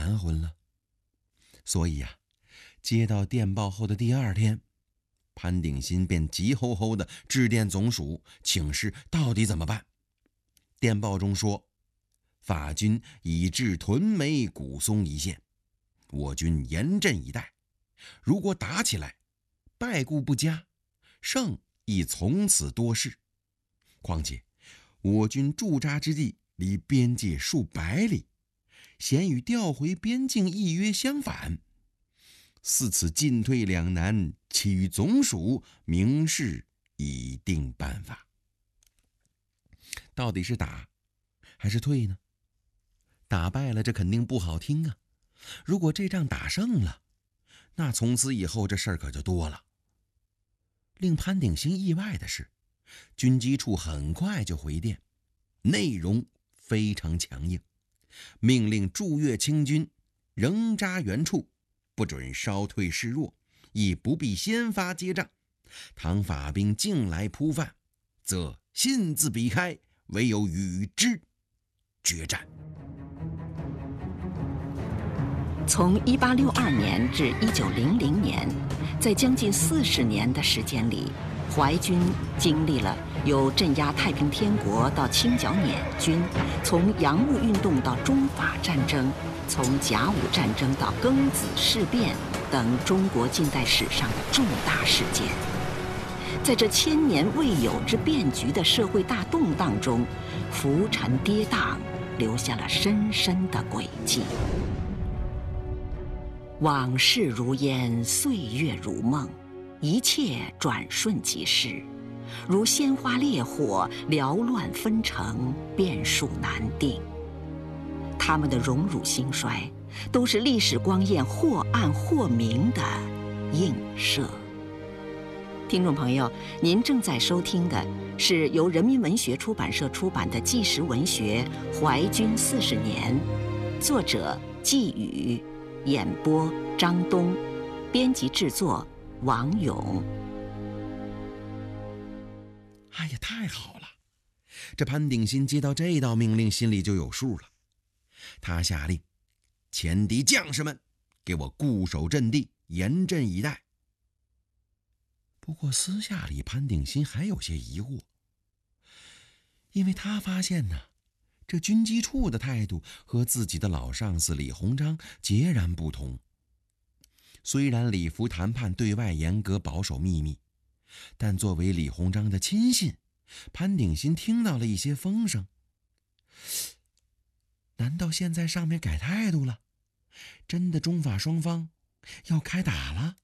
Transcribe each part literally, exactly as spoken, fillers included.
难混了。所以呀、啊，接到电报后的第二天，潘鼎新便急吼吼地致电总署，请示到底怎么办。电报中说，法军已至屯梅古松一线，我军严阵以待，如果打起来，败固不佳，胜亦从此多事。况且我军驻扎之地离边界数百里，咸与调回边境议约相反，似此进退两难，其余总署明示以定办法。到底是打还是退呢？打败了，这肯定不好听啊。如果这仗打胜了，那从此以后这事儿可就多了。令潘鼎新意外的是，军机处很快就回电，内容非常强硬，命令驻粤清军仍扎原处，不准稍退示弱，亦不必先发接仗。倘法兵进来扑犯，则信自彼开，唯有与之决战。 从一八六二年至一九零零年，在将近四十年的时间里，淮军经历了由镇压太平天国到清剿捻军，从洋务运动到中法战争，从甲午战争到庚子事变等中国近代史上的重大事件。在这千年未有之变局的社会大动荡中，浮沉跌宕，留下了深深的轨迹。往事如烟，岁月如梦，一切转瞬即逝，如鲜花烈火，缭乱纷呈，变数难定。他们的荣辱兴衰，都是历史光焰或暗或明的映射。听众朋友，您正在收听的是由人民文学出版社出版的纪实文学《淮军四十年》，作者季宇，演播张东，编辑制作王勇。 哎呀，太好了！这潘鼎新接到这道命令，心里就有数了。他下令，前敌将士们，给我固守阵地，严阵以待。不过私下里，潘鼎新还有些疑惑，因为他发现呢，这军机处的态度和自己的老上司李鸿章截然不同。虽然李福谈判对外严格保守秘密，但作为李鸿章的亲信，潘鼎新听到了一些风声。难道现在上面改态度了？真的中法双方要开打了？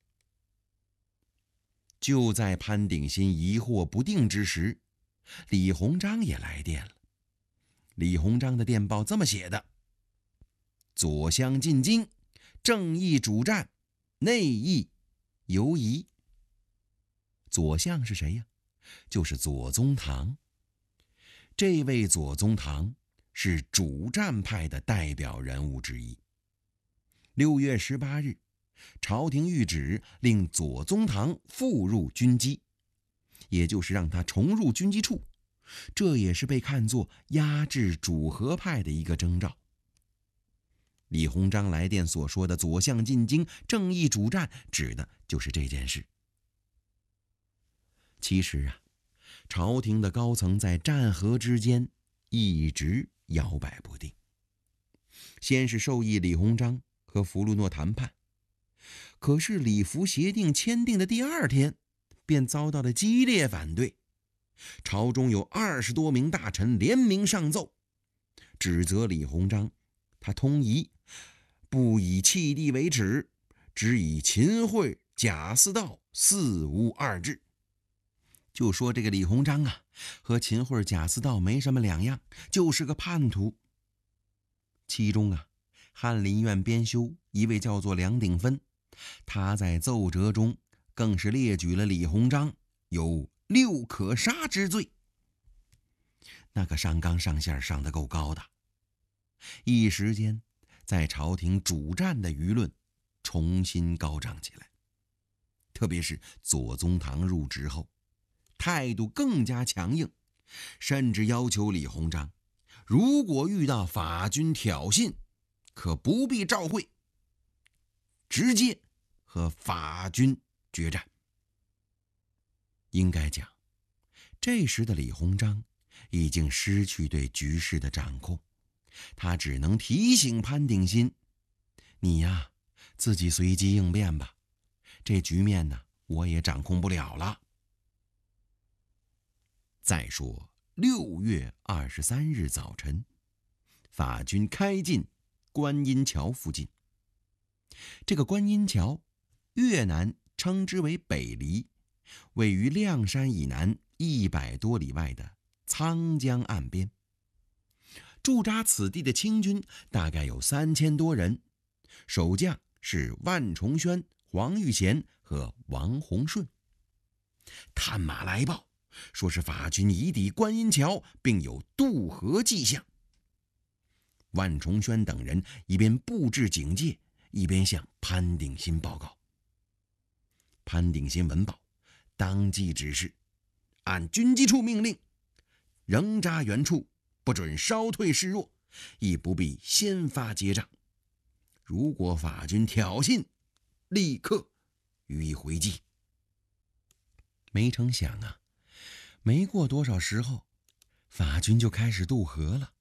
就在潘鼎新疑惑不定之时，李鸿章也来电了。李鸿章的电报这么写的：左相进京，正义主战，内议犹疑。左相是谁呀？就是左宗棠。这位左宗棠是主战派的代表人物之一。六月十八日，朝廷谕旨令左宗棠复入军机，也就是让他重入军机处，这也是被看作压制主和派的一个征兆。李鸿章来电所说的左相进京，正义主战，指的就是这件事。其实啊，朝廷的高层在战和之间一直摇摆不定。先是授意李鸿章和福禄诺谈判，可是李福协定签订的第二天，便遭到了激烈反对。朝中有二十多名大臣联名上奏，指责李鸿章他通夷，不以弃地为耻，只以秦桧、贾似道四无二致。就说这个李鸿章啊，和秦桧、贾似道没什么两样，就是个叛徒。其中啊，翰林院编修一位叫做梁鼎芬，他在奏折中更是列举了李鸿章有六可杀之罪。那个上纲上线上得够高的，一时间在朝廷主战的舆论重新高涨起来。特别是左宗棠入职后，态度更加强硬，甚至要求李鸿章，如果遇到法军挑衅， 可不必召会，直接和法军决战。应该讲，这时的李鸿章已经失去对局势的掌控，他只能提醒潘鼎新：你呀，自己随机应变吧，这局面呢，我也掌控不了了。再说六月二十三日早晨，法军开进观音桥附近。这个观音桥，越南称之为北黎，位于亮山以南一百多里外的沧江岸边。驻扎此地的清军大概有三千多人，守将是万重轩、黄玉贤和王洪顺。探马来报，说是法军已抵观音桥，并有渡河迹象。万重轩等人一边布置警戒，一边向潘鼎新报告。潘鼎新闻报，当即指示，按军机处命令，仍扎原处，不准稍退示弱，亦不必先发接仗。如果法军挑衅，立刻予以回击。没成想啊，没过多少时候，法军就开始渡河了。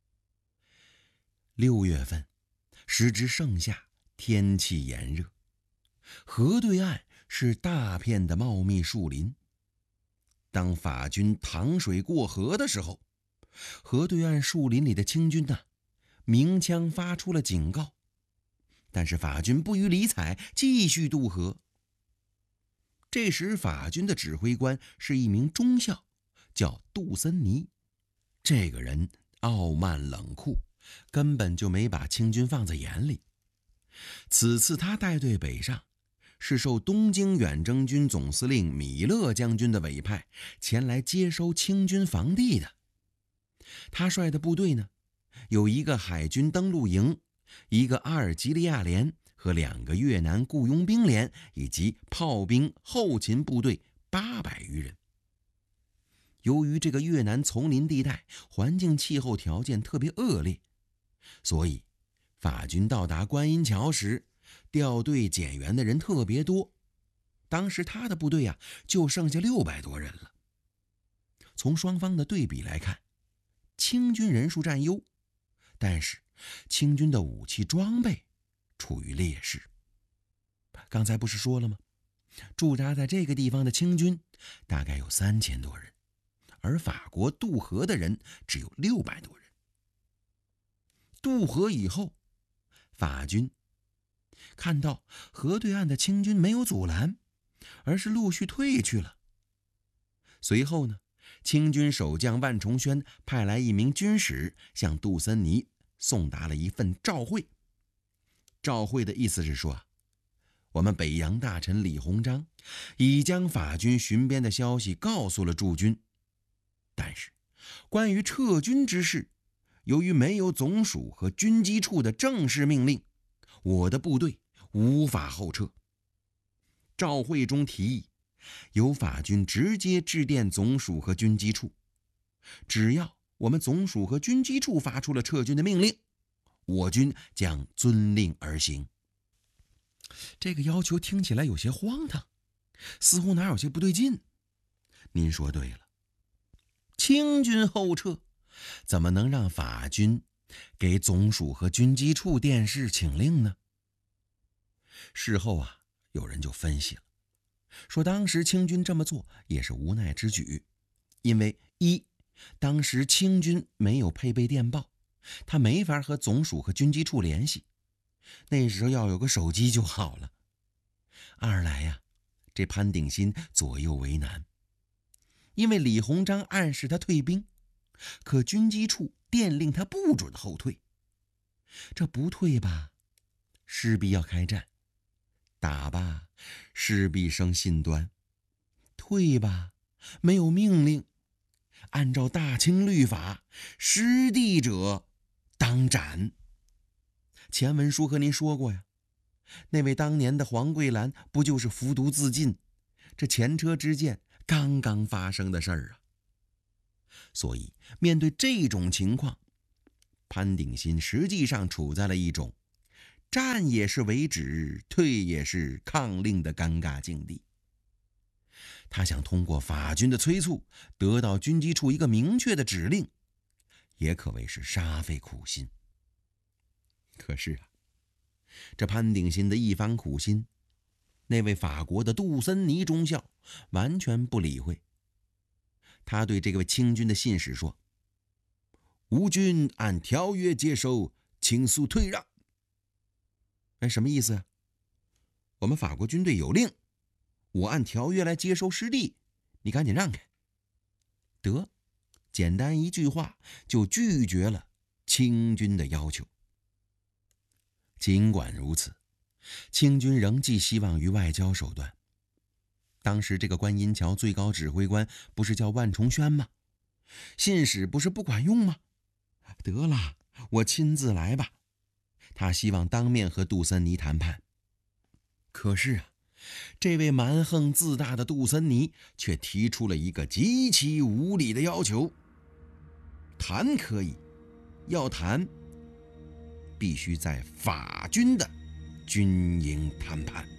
六月份，时值盛夏，天气炎热，河对岸是大片的茂密树林。当法军淌水过河的时候，河对岸树林里的清军呢、啊，鸣枪发出了警告，但是法军不予理睬，继续渡河。这时法军的指挥官是一名中校，叫杜森尼。这个人傲慢冷酷，根本就没把清军放在眼里。此次他带队北上，是受东京远征军总司令米勒将军的委派，前来接收清军防地的。他率的部队呢，有一个海军登陆营，一个阿尔及利亚连和两个越南雇佣兵连，以及炮兵后勤部队八百余人。由于这个越南丛林地带环境气候条件特别恶劣，所以法军到达观音桥时，调队减员的人特别多。当时他的部队啊，就剩下六百多人了。从双方的对比来看，清军人数占优，但是清军的武器装备处于劣势。刚才不是说了吗？驻扎在这个地方的清军大概有三千多人，而法国渡河的人只有六百多人。渡河以后，法军看到河对岸的清军没有阻拦，而是陆续退去了。随后呢，清军守将万重轩派来一名军使，向杜森尼送达了一份诏会。诏会的意思是说，我们北洋大臣李鸿章已将法军巡边的消息告诉了驻军，但是关于撤军之事，由于没有总署和军机处的正式命令，我的部队无法后撤。诏会中提议，由法军直接致电总署和军机处，只要我们总署和军机处发出了撤军的命令，我军将遵令而行。这个要求听起来有些荒唐，似乎哪有些不对劲。您说对了，清军后撤，怎么能让法军给总署和军机处电示请令呢？事后啊，有人就分析了，说当时清军这么做也是无奈之举，因为一，当时清军没有配备电报，他没法和总署和军机处联系，那时候要有个手机就好了。二来呀、啊，这潘鼎新左右为难，因为李鸿章暗示他退兵，可军机处电令他不准后退。这不退吧，势必要开战；打吧，势必生信端；退吧，没有命令。按照大清律法，失地者当斩。前文书和您说过呀，那位当年的黄桂兰不就是服毒自尽，这前车之鉴刚刚发生的事儿啊。所以面对这种情况， 潘鼎新实际上处在了一种战也是为止，退也是抗令的尴尬境地。他想通过法军的催促得到军机处一个明确的指令，也可谓是煞费苦心。可是啊，这潘鼎新的一番苦心，那位法国的杜森尼中校完全不理会。他对这位清军的信使说：“吴军按条约接收，请速退让。”哎，什么意思啊？我们法国军队有令，我按条约来接收失地，你赶紧让开。得，简单一句话就拒绝了清军的要求。尽管如此，清军仍寄希望于外交手段。当时这个观音桥最高指挥官不是叫万重轩吗？信使不是不管用吗？得了，我亲自来吧。他希望当面和杜森尼谈判。可是啊，这位蛮横自大的杜森尼却提出了一个极其无理的要求：谈可以，要谈必须在法军的军营谈判。